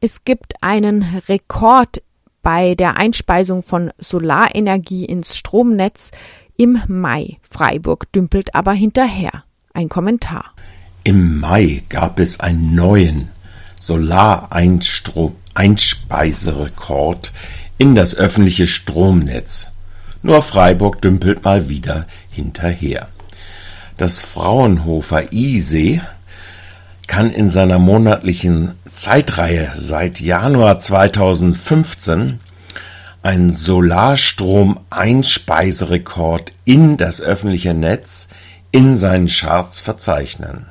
Es gibt einen Rekord bei der Einspeisung von Solarenergie ins Stromnetz im Mai. Freiburg dümpelt aber hinterher. Ein Kommentar. Im Mai gab es einen neuen Solareinsspeiserekord in das öffentliche Stromnetz. Nur Freiburg dümpelt mal wieder hinterher. Das Fraunhofer ISE kann in seiner monatlichen Zeitreihe seit Januar 2015 einen Solarstrom-Einspeiserekord in das öffentliche Netz in seinen Charts verzeichnen.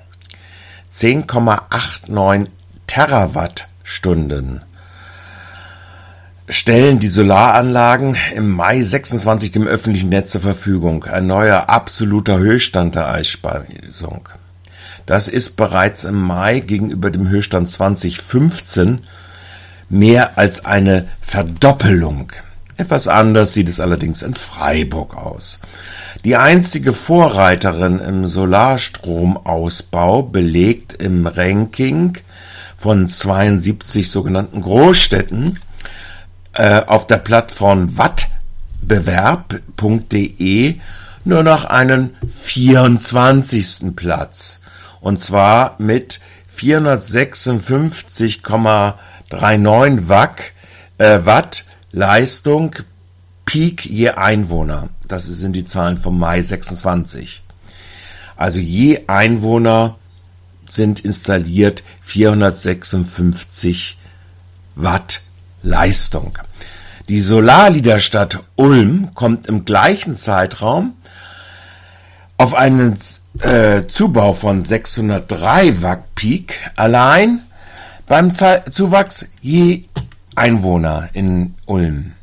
10,89 Terawattstunden stellen die Solaranlagen im Mai 26 dem öffentlichen Netz zur Verfügung. Ein neuer absoluter Höchststand der Einspeisung. Das ist bereits im Mai gegenüber dem Höchststand 2015 mehr als eine Verdoppelung. Etwas anders sieht es allerdings in Freiburg aus. Die einstige Vorreiterin im Solarstromausbau belegt im Ranking von 72 sogenannten Großstädten auf der Plattform wattbewerb.de nur noch einen 24. Platz. Und zwar mit 456,39 Watt Leistung Peak je Einwohner. Das sind die Zahlen vom Mai 26. Also je Einwohner sind installiert 456 Watt Leistung. Die Solarleaderstadt Ulm kommt im gleichen Zeitraum auf einen Zubau von 603 Watt Peak allein beim Zuwachs je Einwohner in Ulm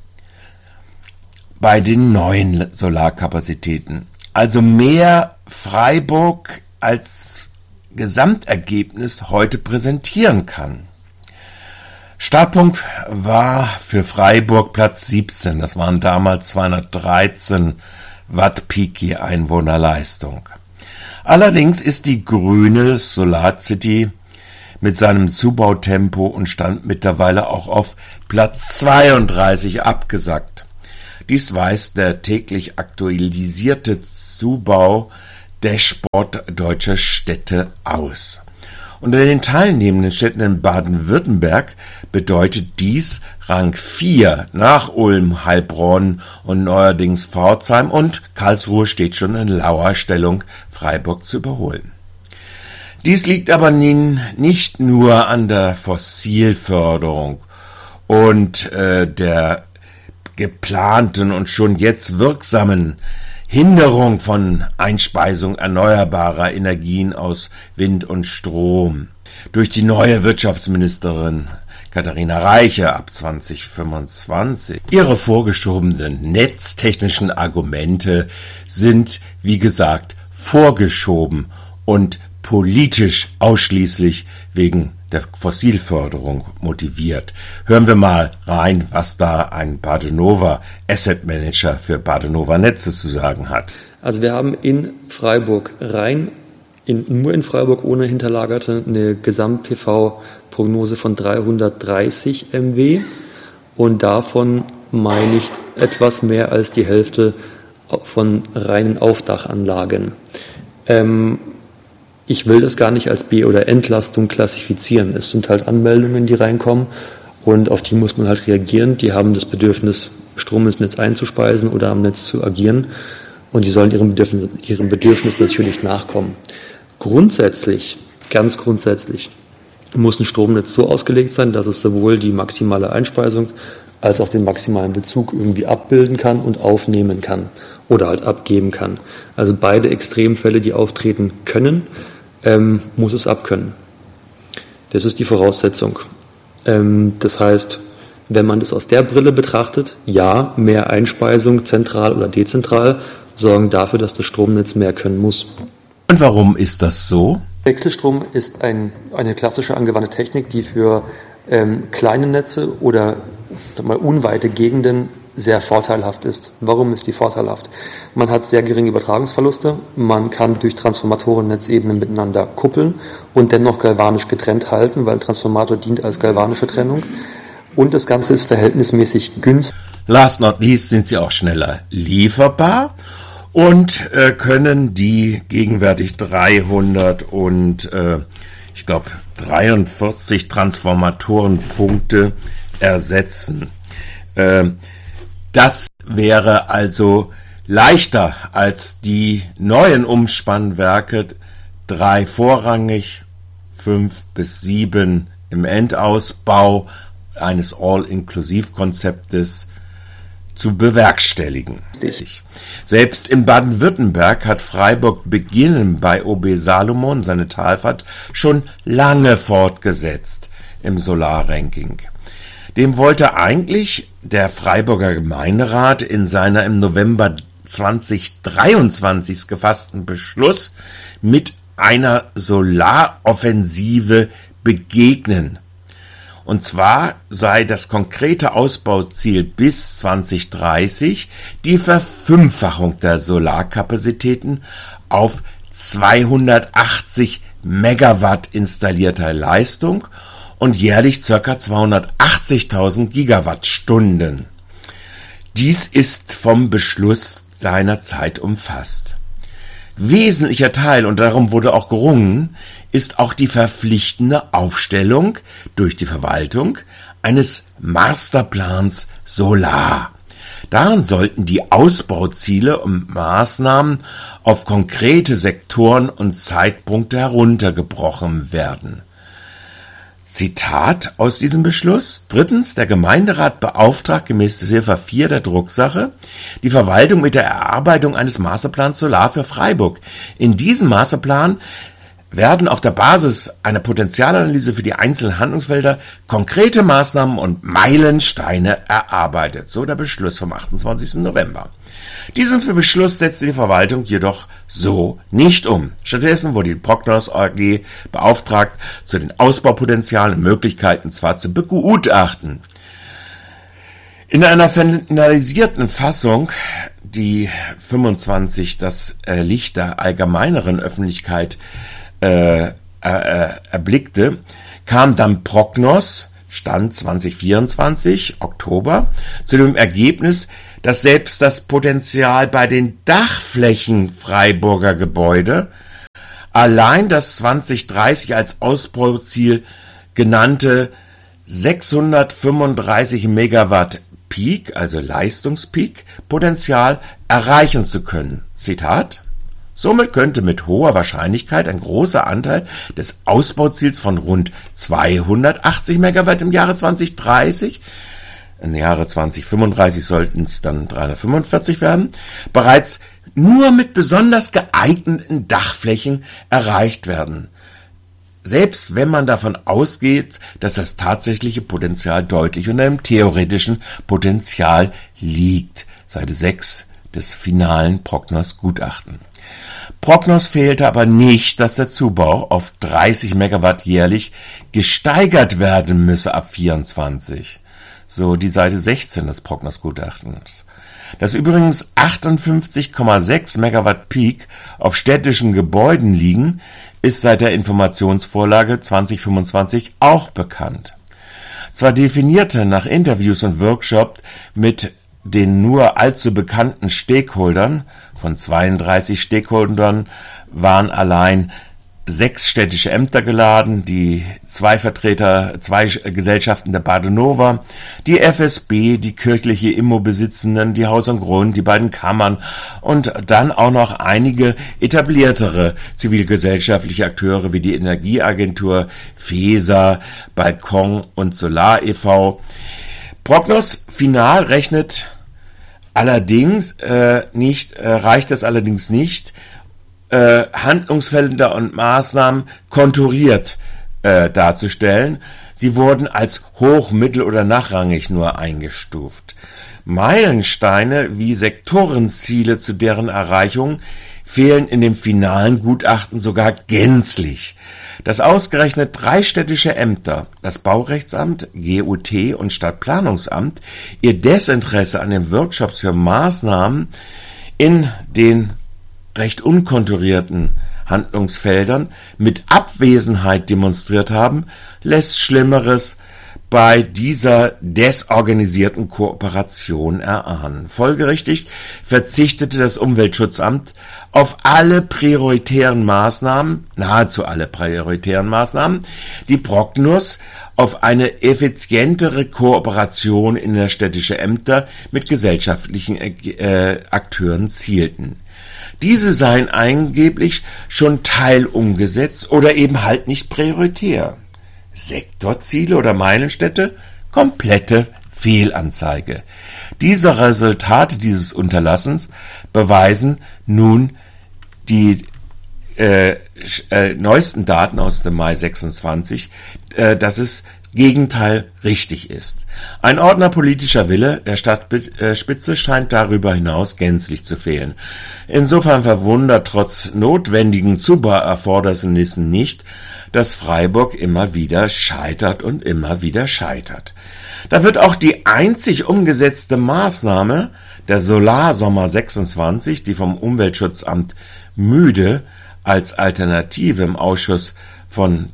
bei den neuen Solarkapazitäten. Also mehr Freiburg als Gesamtergebnis heute präsentieren kann. Startpunkt war für Freiburg Platz 17. Das waren damals 213 Watt Peak je Einwohnerleistung. Allerdings ist die grüne SolarCity mit seinem Zubautempo und Stand mittlerweile auch auf Platz 32 abgesackt. Dies weist der täglich aktualisierte Zubau-Dashboard deutscher Städte aus. Unter den teilnehmenden Städten in Baden-Württemberg bedeutet dies Rang 4 nach Ulm, Heilbronn und neuerdings Pforzheim, und Karlsruhe steht schon in lauer Stellung, Freiburg zu überholen. Dies liegt aber nicht nur an der Fossilförderung und der geplanten und schon jetzt wirksamen Hinderung von Einspeisung erneuerbarer Energien aus Wind und Strom durch die neue Wirtschaftsministerin Katharina Reiche ab 2025. Ihre vorgeschobenen netztechnischen Argumente sind, wie gesagt, vorgeschoben und politisch ausschließlich wegen der Fossilförderung motiviert. Hören wir mal rein, was da ein Badenova Asset Manager für Badenova Netze zu sagen hat. Also wir haben in Freiburg nur in Freiburg ohne Hinterlagerte eine Gesamt-PV-Prognose von 330 MW und davon meine ich etwas mehr als die Hälfte von reinen Aufdachanlagen. Ich will das gar nicht als B- oder Entlastung klassifizieren. Es sind halt Anmeldungen, die reinkommen und auf die muss man halt reagieren. Die haben das Bedürfnis, Strom ins Netz einzuspeisen oder am Netz zu agieren, und die sollen ihrem Bedürfnis natürlich nachkommen. Ganz grundsätzlich, muss ein Stromnetz so ausgelegt sein, dass es sowohl die maximale Einspeisung als auch den maximalen Bezug irgendwie abbilden kann und aufnehmen kann oder halt abgeben kann. Also beide Extremfälle, die auftreten können, muss es abkönnen. Das ist die Voraussetzung. Das heißt, wenn man das aus der Brille betrachtet, ja, mehr Einspeisung, zentral oder dezentral, sorgen dafür, dass das Stromnetz mehr können muss. Und warum ist das so? Wechselstrom ist eine klassische angewandte Technik, die für kleine Netze oder unweite Gegenden sehr vorteilhaft ist. Warum ist die vorteilhaft? Man hat sehr geringe Übertragungsverluste, man kann durch Transformatoren-Netzebenen miteinander kuppeln und dennoch galvanisch getrennt halten, weil Transformator dient als galvanische Trennung. Und das Ganze ist verhältnismäßig günstig. Last not least sind sie auch schneller lieferbar und können die gegenwärtig 343 Transformatorenpunkte ersetzen. Das wäre also leichter als die neuen Umspannwerke, 3 vorrangig, 5 bis 7 im Endausbau eines All-Inklusiv-Konzeptes zu bewerkstelligen. Selbst in Baden-Württemberg hat Freiburg beginnend bei OB Salomon seine Talfahrt schon lange fortgesetzt im Solarranking. Dem wollte eigentlich der Freiburger Gemeinderat in seiner im November 2023 gefassten Beschluss mit einer Solaroffensive begegnen. Und zwar sei das konkrete Ausbauziel bis 2030 die Verfünffachung der Solarkapazitäten auf 280 Megawatt installierter Leistung und jährlich ca. 280.000 Gigawattstunden. Dies ist vom Beschluss seinerzeit umfasst. Wesentlicher Teil, und darum wurde auch gerungen, ist auch die verpflichtende Aufstellung durch die Verwaltung eines Masterplans Solar. Darin sollten die Ausbauziele und Maßnahmen auf konkrete Sektoren und Zeitpunkte heruntergebrochen werden. Zitat aus diesem Beschluss. Drittens, der Gemeinderat beauftragt gemäß Ziffer 4 der Drucksache die Verwaltung mit der Erarbeitung eines Masterplans Solar für Freiburg. In diesem Masterplan werden auf der Basis einer Potenzialanalyse für die einzelnen Handlungsfelder konkrete Maßnahmen und Meilensteine erarbeitet. So der Beschluss vom 28. November. Diesen Beschluss setzte die Verwaltung jedoch so nicht um. Stattdessen wurde die Prognos AG beauftragt, zu den Ausbaupotenzialen und Möglichkeiten zwar zu begutachten. In einer finalisierten Fassung, die 25 das Licht der allgemeineren Öffentlichkeit erblickte, kam dann Prognos, Stand 2024, Oktober, zu dem Ergebnis, dass selbst das Potenzial bei den Dachflächen Freiburger Gebäude allein das 2030 als Ausbauziel genannte 635 Megawatt Peak, also Leistungspeak, Potenzial erreichen zu können. Zitat: Somit könnte mit hoher Wahrscheinlichkeit ein großer Anteil des Ausbauziels von rund 280 Megawatt im Jahre 2030, im Jahre 2035 sollten es dann 345 werden, bereits nur mit besonders geeigneten Dachflächen erreicht werden. Selbst wenn man davon ausgeht, dass das tatsächliche Potenzial deutlich unter dem theoretischen Potenzial liegt. Seite 6 des finalen Prognos-Gutachten. Prognos fehlte aber nicht, dass der Zubau auf 30 Megawatt jährlich gesteigert werden müsse ab 24. So die Seite 16 des Prognos-Gutachtens. Dass übrigens 58,6 Megawatt Peak auf städtischen Gebäuden liegen, ist seit der Informationsvorlage 2025 auch bekannt. Zwar definierte nach Interviews und Workshops mit den nur allzu bekannten Stakeholdern, von 32 Stakeholdern waren allein 6 städtische Ämter geladen, die 2 Gesellschaften der Badenova, die FSB, die kirchliche Immobesitzenden, die Haus und Grund, die beiden Kammern und dann auch noch einige etabliertere zivilgesellschaftliche Akteure wie die Energieagentur, FESA, Balkon und Solar e.V. Prognos final reicht es allerdings nicht, Handlungsfelder und Maßnahmen konturiert darzustellen. Sie wurden als hoch-, mittel- oder nachrangig nur eingestuft. Meilensteine wie Sektorenziele zu deren Erreichung fehlen in dem finalen Gutachten sogar gänzlich. Dass ausgerechnet 3 städtische Ämter, das Baurechtsamt, GUT und Stadtplanungsamt, ihr Desinteresse an den Workshops für Maßnahmen in den recht unkonturierten Handlungsfeldern mit Abwesenheit demonstriert haben, lässt Schlimmeres bei dieser desorganisierten Kooperation erahnen. Folgerichtig verzichtete das Umweltschutzamt auf alle prioritären Maßnahmen, nahezu alle prioritären Maßnahmen, die Prognus auf eine effizientere Kooperation innerstädtische Ämter mit gesellschaftlichen Akteuren zielten. Diese seien angeblich schon teilumgesetzt oder eben halt nicht prioritär. Sektorziele oder Meilenstädte? Komplette Fehlanzeige. Diese Resultate dieses Unterlassens beweisen nun die neuesten Daten aus dem Mai 26, dass es Gegenteil richtig ist. Ein ordnerpolitischer Wille der Stadtspitze scheint darüber hinaus gänzlich zu fehlen. Insofern verwundert trotz notwendigen Zubauerfordernissen nicht, dass Freiburg immer wieder scheitert und immer wieder scheitert. Da wird auch die einzig umgesetzte Maßnahme, der Solarsommer 26, die vom Umweltschutzamt müde als Alternative im Ausschuss von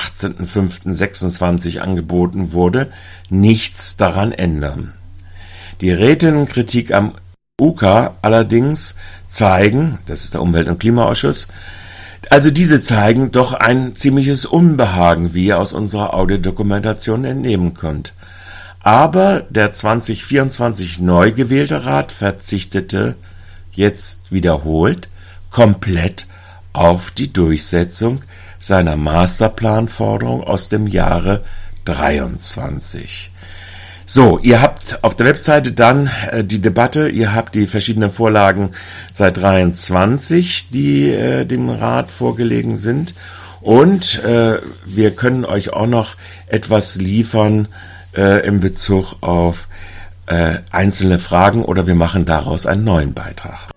18.05.26 angeboten wurde, nichts daran ändern. Die Rätinnenkritik am UKA allerdings zeigen, das ist der Umwelt- und Klimaausschuss, also diese zeigen doch ein ziemliches Unbehagen, wie ihr aus unserer Audiodokumentation entnehmen könnt. Aber der 2024 neu gewählte Rat verzichtete jetzt wiederholt komplett auf die Durchsetzung seiner Masterplanforderung aus dem Jahre 23. So, ihr habt auf der Webseite dann die Debatte, ihr habt die verschiedenen Vorlagen seit 23, die dem Rat vorgelegen sind, und wir können euch auch noch etwas liefern in Bezug auf einzelne Fragen, oder wir machen daraus einen neuen Beitrag.